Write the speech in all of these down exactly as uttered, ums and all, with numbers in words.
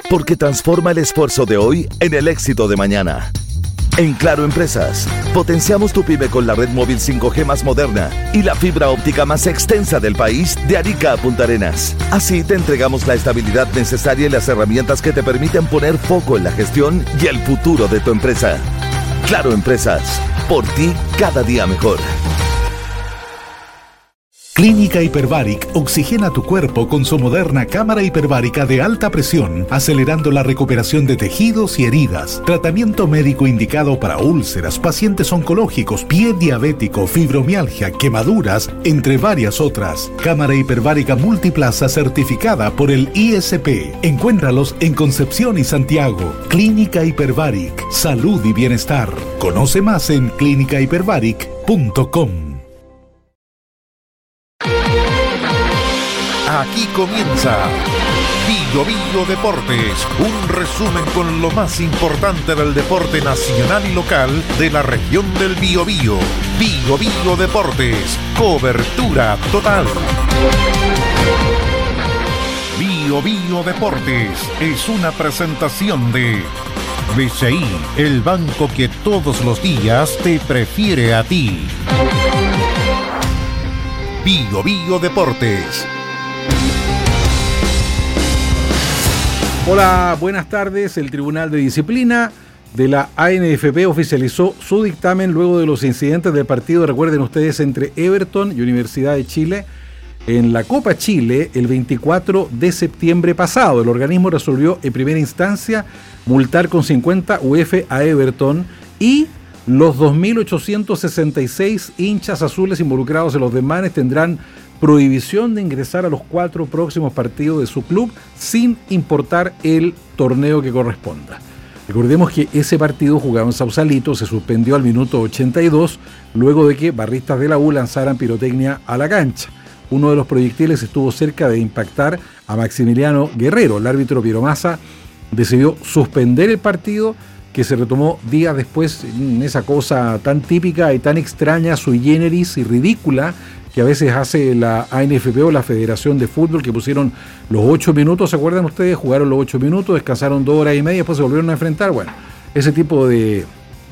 porque transforma el esfuerzo de hoy en el éxito de mañana. En Claro Empresas, potenciamos tu pyme con la red móvil cinco G más moderna y la fibra óptica más extensa del país de Arica a Punta Arenas. Así te entregamos la estabilidad necesaria y las herramientas que te permiten poner foco en la gestión y el futuro de tu empresa. Claro Empresas, por ti cada día mejor. Clínica Hyperbaric oxigena tu cuerpo con su moderna cámara hiperbárica de alta presión, acelerando la recuperación de tejidos y heridas. Tratamiento médico indicado para úlceras, pacientes oncológicos, pie diabético, fibromialgia, quemaduras, entre varias otras. Cámara hiperbárica multiplaza certificada por el I S P. Encuéntralos en Concepción y Santiago. Clínica Hyperbaric, salud y bienestar. Conoce más en clínica hyperbaric punto com. Aquí comienza Bio Bio Deportes, un resumen con lo más importante del deporte nacional y local de la región del Biobío. Bio Bio Deportes, cobertura total. Bio Bio Deportes es una presentación de B C I, el banco que todos los días te prefiere a ti. Bio Bio Deportes. Hola, buenas tardes. El Tribunal de Disciplina de la A N F P oficializó su dictamen luego de los incidentes del partido, recuerden ustedes, entre Everton y Universidad de Chile en la Copa Chile el veinticuatro de septiembre pasado. El organismo resolvió en primera instancia multar con cincuenta U F a Everton y los dos mil ochocientos sesenta y seis hinchas azules involucrados en los desmanes tendrán prohibición de ingresar a los cuatro próximos partidos de su club sin importar el torneo que corresponda. Recordemos que ese partido jugado en Sausalito se suspendió al minuto ochenta y dos luego de que barristas de la U lanzaran pirotecnia a la cancha. Uno de los proyectiles estuvo cerca de impactar a Maximiliano Guerrero. El árbitro Piero Massa decidió suspender el partido, que se retomó días después en esa cosa tan típica y tan extraña, sui generis y ridícula que a veces hace la A N F P o la Federación de Fútbol, que pusieron los ocho minutos, ¿se acuerdan ustedes? Jugaron los ocho minutos, descansaron dos horas y media, después se volvieron a enfrentar. Bueno, ese tipo de,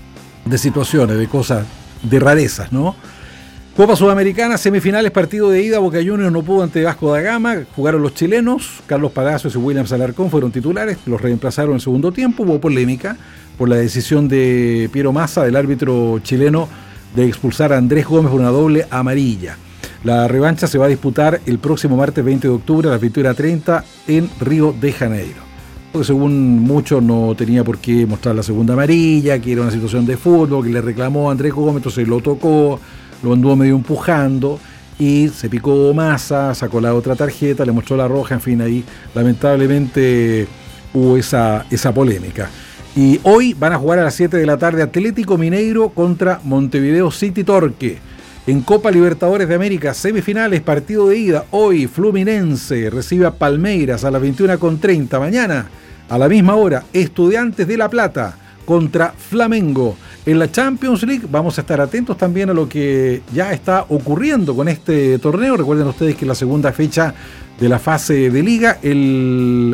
de situaciones, de cosas, de rarezas, ¿no? Copa Sudamericana, semifinales, partido de ida, Boca Juniors no pudo ante Vasco da Gama, jugaron los chilenos, Carlos Palacios y Williams Alarcón fueron titulares, los reemplazaron en el segundo tiempo, hubo polémica por la decisión de Piero Massa, del árbitro chileno, de expulsar a Andrés Gómez por una doble amarilla. La revancha se va a disputar el próximo martes veinte de octubre a las veintiuna treinta en Río de Janeiro. Porque según muchos no tenía por qué mostrar la segunda amarilla, que era una situación de fútbol, que le reclamó a Andrés Gómez, entonces lo tocó, lo anduvo medio empujando y se picó Massa, sacó la otra tarjeta, le mostró la roja, en fin, ahí lamentablemente hubo esa, esa polémica. Y hoy van a jugar a las siete de la tarde Atlético Mineiro contra Montevideo City Torque. En Copa Libertadores de América, semifinales, partido de ida. Hoy Fluminense recibe a Palmeiras a las veintiuna treinta. Mañana, a la misma hora, Estudiantes de La Plata contra Flamengo. En la Champions League vamos a estar atentos también a lo que ya está ocurriendo con este torneo. Recuerden ustedes que en la segunda fecha de la fase de liga, el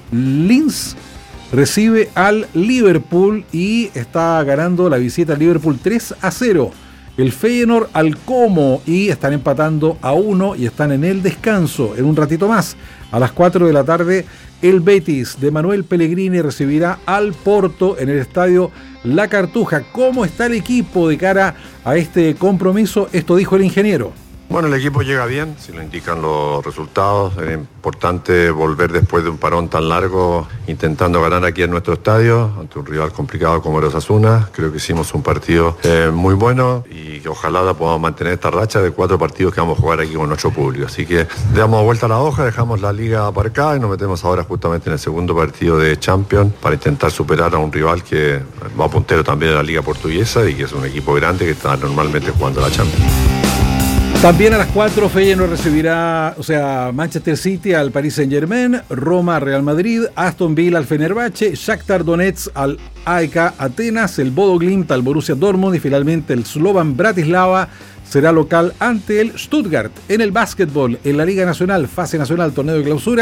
Linz recibe al Liverpool y está ganando la visita al Liverpool tres a cero. El Feyenoord al Como y están empatando a uno y están en el descanso. En un ratito más, a las cuatro de la tarde, el Betis de Manuel Pellegrini recibirá al Porto en el estadio La Cartuja. ¿Cómo está el equipo de cara a este compromiso? Esto dijo el ingeniero. Bueno, el equipo llega bien, si lo indican los resultados. Es importante volver después de un parón tan largo, intentando ganar aquí en nuestro estadio, ante un rival complicado como era Osasuna. Creo que hicimos un partido eh, muy bueno y que ojalá podamos mantener esta racha de cuatro partidos que vamos a jugar aquí con nuestro público. Así que damos vuelta a la hoja, dejamos la liga aparcada y nos metemos ahora justamente en el segundo partido de Champions para intentar superar a un rival que va puntero también en la liga portuguesa y que es un equipo grande que está normalmente jugando la Champions. También a las cuatro, Feyenoord recibirá, o sea, Manchester City al Paris Saint-Germain, Roma Real Madrid, Aston Villa al Fenerbahce, Shakhtar Donetsk al A E K Atenas, el Bodo Glimt al Borussia Dortmund y finalmente el Slovan Bratislava será local ante el Stuttgart. En el básquetbol, en la Liga Nacional, fase nacional, torneo de clausura,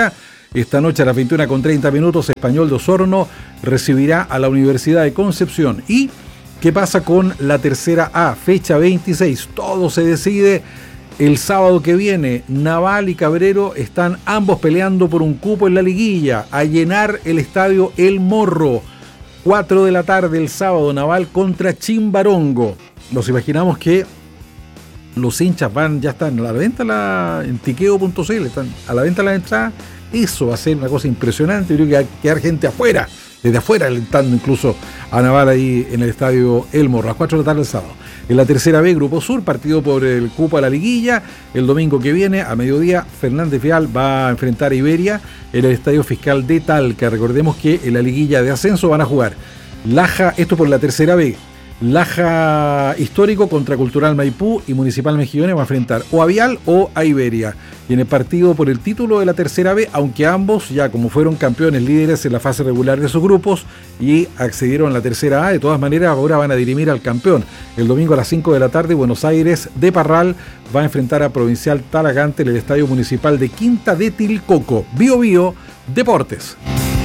Esta noche a las veintiuna con treinta minutos, Español de Osorno recibirá a la Universidad de Concepción. ¿Y qué pasa con la tercera A? Fecha veintiséis, todo se decide el sábado que viene. Naval y Cabrero están ambos peleando por un cupo en la liguilla, a llenar el estadio El Morro. cuatro de la tarde el sábado, Naval contra Chimbarongo. Nos imaginamos que los hinchas van, ya están a la venta la, en tiqueo punto c l, están a la venta las entradas. Eso va a ser una cosa impresionante. Yo creo que hay que quedar gente afuera, desde afuera, alentando incluso a Naval ahí en el estadio El Morro, a las cuatro de la tarde el sábado. En la tercera B, Grupo Sur, partido por el cupo a la liguilla. El domingo que viene, a mediodía, Fernández Vial va a enfrentar a Iberia en el Estadio Fiscal de Talca. Recordemos que en la liguilla de ascenso van a jugar Laja, esto por la tercera B, Laja Histórico contra Cultural Maipú, y Municipal Mejillones va a enfrentar o a Vial o a Iberia. Y en el partido por el título de la tercera B, aunque ambos ya como fueron campeones líderes en la fase regular de sus grupos y accedieron a la tercera A, de todas maneras ahora van a dirimir al campeón. El domingo a las cinco de la tarde, Buenos Aires de Parral va a enfrentar a Provincial Talagante en el Estadio Municipal de Quinta de Tilcoco. Bio Bio Deportes.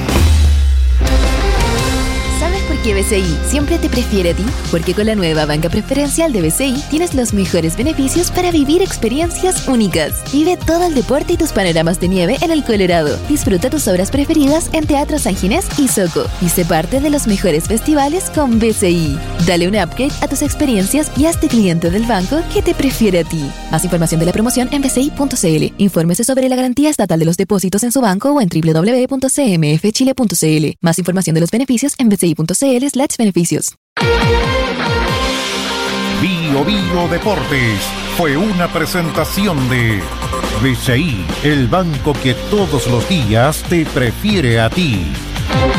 ¿Por qué B C I siempre te prefiere a ti? Porque con la nueva banca preferencial de B C I tienes los mejores beneficios para vivir experiencias únicas. Vive todo el deporte y tus panoramas de nieve en el Colorado. Disfruta tus obras preferidas en Teatro San Ginés y Soco. Y sé parte de los mejores festivales con B C I. Dale un upgrade a tus experiencias y hazte cliente del banco que te prefiere a ti. Más información de la promoción en b c i punto c l. Infórmese sobre la garantía estatal de los depósitos en su banco o en w w w punto c m f chile punto c l. Más información de los beneficios en b c i punto c l slash beneficios. Bio Bio Deportes fue una presentación de B C I, el banco que todos los días te prefiere a ti.